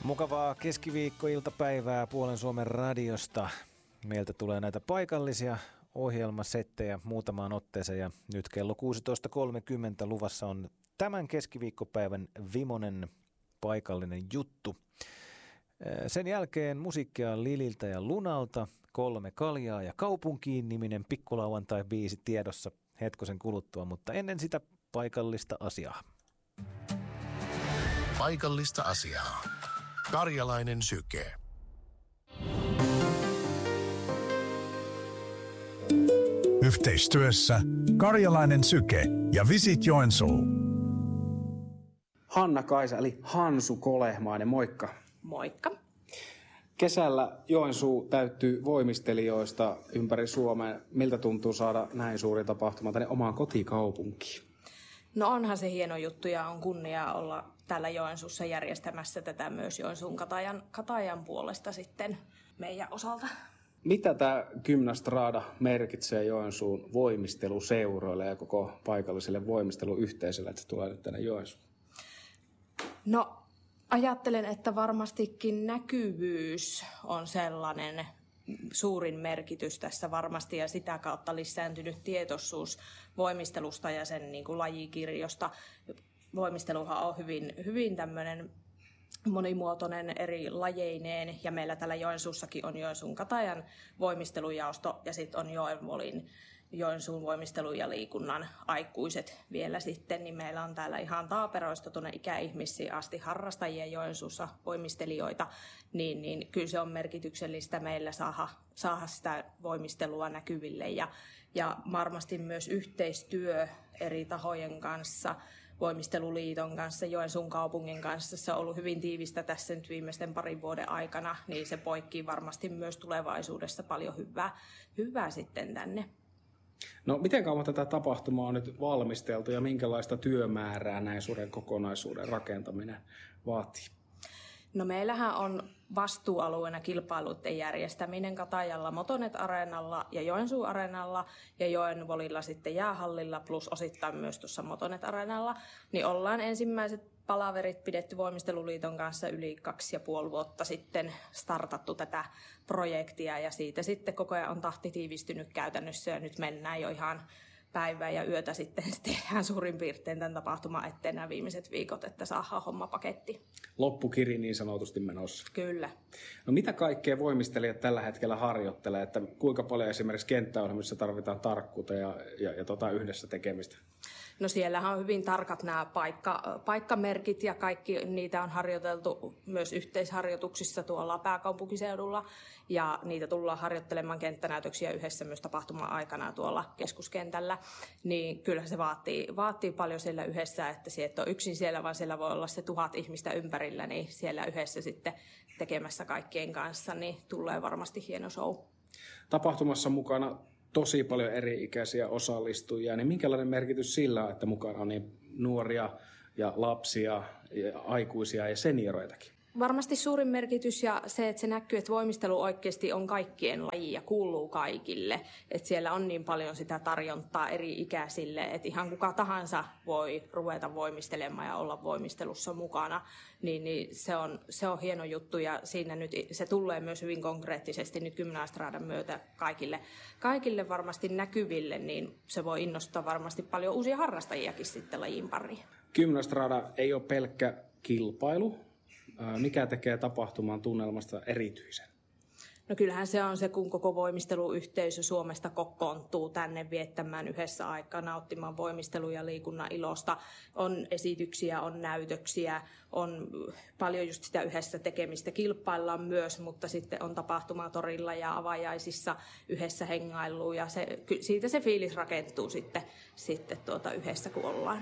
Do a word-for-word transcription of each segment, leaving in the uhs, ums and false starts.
Mukavaa keskiviikkoiltapäivää Puolen Suomen radiosta. Meiltä tulee näitä paikallisia ohjelmasettejä muutamaan otteeseen ja nyt kello kuusitoista kolmekymmentä luvassa on tämän keskiviikkopäivän vimonen paikallinen juttu. Sen jälkeen musiikkia Lililtä ja Lunalta, Kolme kaljaa ja Kaupunkiin -niminen pikkulauantai-biisi tiedossa hetkosen kuluttua, mutta ennen sitä paikallista asiaa. Paikallista asiaa. Karjalainen syke. Yhteistyössä Karjalainen syke ja Visit Joensuu. Hanna-Kaisa eli Hansu Kolehmainen, moikka. Moikka. Kesällä Joensuu täyttyy voimistelijoista ympäri Suomea. Miltä tuntuu saada näin suuri tapahtuma tänne omaan kotikaupunkiin? No onhan se hieno juttu ja on kunnia olla täällä Joensuussa järjestämässä tätä myös Joensuun Katajan, Katajan puolesta sitten meidän osalta. Mitä tämä Gymnastrada merkitsee Joensuun voimisteluseuroille ja koko paikalliselle voimisteluyhteisölle, että se tulee nyt tänne Joensuun? No ajattelen, että varmastikin näkyvyys on sellainen suurin merkitys tässä varmasti ja sitä kautta lisääntynyt tietoisuus voimistelusta ja sen niin kuin lajikirjosta. Voimisteluhan on hyvin, hyvin tämmöinen monimuotoinen eri lajeineen ja meillä täällä Joensuussakin on Joensuun Katajan voimistelujaosto ja sitten on Joenvolin Joensuun voimistelun ja liikunnan aikuiset vielä sitten, niin meillä on täällä ihan taaperoista tuonne ikäihmisiin asti harrastajia Joensuussa, voimistelijoita, niin, niin kyllä se on merkityksellistä meillä saada, saada sitä voimistelua näkyville ja, ja varmasti myös yhteistyö eri tahojen kanssa, Voimisteluliiton kanssa, Joensuun kaupungin kanssa, se on ollut hyvin tiivistä tässä nyt viimeisten parin vuoden aikana, niin se poikii varmasti myös tulevaisuudessa paljon hyvää, hyvää sitten tänne. No miten kauan tätä tapahtumaa on nyt valmisteltu ja minkälaista työmäärää näin suuren kokonaisuuden rakentaminen vaatii? No meillähän on vastuualueena kilpailuiden järjestäminen Katajalla Motonet-areenalla ja Joensuu-areenalla ja Joenvolilla sitten jäähallilla plus osittain myös tuossa Motonet-areenalla. Niin ollaan ensimmäiset palaverit pidetty Voimisteluliiton kanssa yli kaksi ja puoli vuotta sitten startattu tätä projektia ja siitä sitten koko ajan on tahti tiivistynyt käytännössä ja nyt mennään jo ihan päivää ja yötä sitten tehdään suurin piirtein tämän tapahtuman eteen nämä viimeiset viikot, että saadaan hommapaketti. Loppukiri niin sanotusti menossa. Kyllä. No mitä kaikkea voimistelijat tällä hetkellä harjoittelee, että kuinka paljon esimerkiksi kenttäohjelmissa tarvitaan tarkkuutta ja, ja, ja tota yhdessä tekemistä? No siellähän on hyvin tarkat nämä paikka, paikkamerkit ja kaikki niitä on harjoiteltu myös yhteisharjoituksissa tuolla pääkaupunkiseudulla ja niitä tullaan harjoittelemaan kenttänäytöksiä yhdessä myös tapahtuma aikana tuolla keskuskentällä, niin kyllä se vaatii, vaatii paljon siellä yhdessä, että se et ole yksin siellä, vaan siellä voi olla se tuhat ihmistä ympärillä, niin siellä yhdessä sitten tekemässä kaikkien kanssa, niin tulee varmasti hieno show. Tapahtumassa mukana tosi paljon eri-ikäisiä osallistujia, niin minkälainen merkitys sillä on, että mukana on niin nuoria ja lapsia ja aikuisia ja senioreitakin? Varmasti suurin merkitys ja se, että se näkyy, että voimistelu oikeasti on kaikkien laji ja kuuluu kaikille. Että siellä on niin paljon sitä tarjontaa eri ikäisille, että ihan kuka tahansa voi ruveta voimistelemaan ja olla voimistelussa mukana. Niin, niin se, on, se on hieno juttu ja siinä nyt se tulee myös hyvin konkreettisesti nyt Gymnastradan myötä kaikille, kaikille varmasti näkyville, niin se voi innostaa varmasti paljon uusia harrastajiakin sitten lajin pariin. Gymnastrada ei ole pelkkä kilpailu. Mikä tekee tapahtuman tunnelmasta erityisen? No kyllähän se on se, kun koko voimisteluyhteisö Suomesta kokoontuu tänne viettämään yhdessä aikaa, nauttimaan voimistelu- ja liikunnan ilosta. On esityksiä, on näytöksiä, on paljon just sitä yhdessä tekemistä. Kilpaillaan myös, mutta sitten on tapahtuma torilla ja avajaisissa yhdessä hengailu ja se, siitä se fiilis rakentuu sitten, sitten tuota yhdessä, kun ollaan.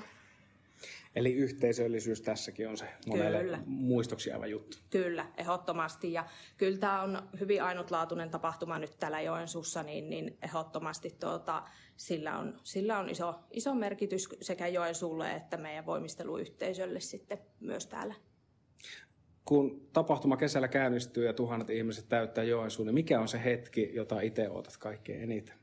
Eli yhteisöllisyys tässäkin on se monelle kyllä. Muistoksi aivan juttu. Kyllä, ehdottomasti. Ja kyllä tämä on hyvin ainutlaatuinen tapahtuma nyt täällä Joensuussa, niin, niin ehdottomasti tuota, sillä on, sillä on iso, iso merkitys sekä Joensuulle että meidän voimisteluyhteisölle sitten myös täällä. Kun tapahtuma kesällä käynnistyy ja tuhannet ihmiset täyttää Joensuun, niin mikä on se hetki, jota itse odotat kaikkein eniten?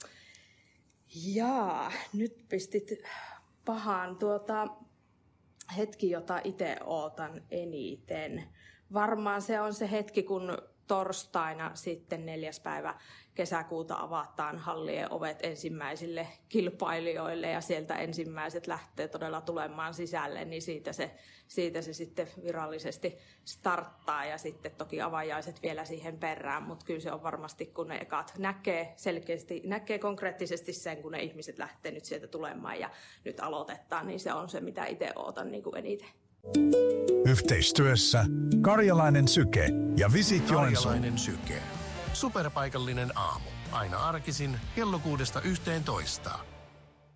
Jaa, nyt pistit pahaan. Tuota, hetki, jota itse ootan eniten. Varmaan se on se hetki, kun torstaina sitten neljäs päivä kesäkuuta avataan hallien ovet ensimmäisille kilpailijoille ja sieltä ensimmäiset lähtee todella tulemaan sisälle, niin siitä se, siitä se sitten virallisesti starttaa ja sitten toki avajaiset vielä siihen perään, mutta kyllä se on varmasti, kun ne ekat näkee selkeästi, näkee konkreettisesti sen, kun ne ihmiset lähtee nyt sieltä tulemaan ja nyt aloitetaan, niin se on se, mitä itse ootan niin kuin eniten. Yhteistyössä Karjalainen Syke ja Visit Joensuu. Karjalainen Syke. Superpaikallinen aamu. Aina arkisin kello kuudesta yhteentoista.